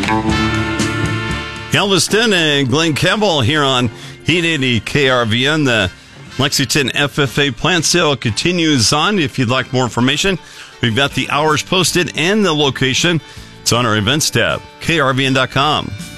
Galveston and Glen Campbell here on Heat 80 KRVN. The Lexington FFA plant sale continues on. If you'd like more information, we've got the hours posted and the location. It's on our events tab, krvn.com.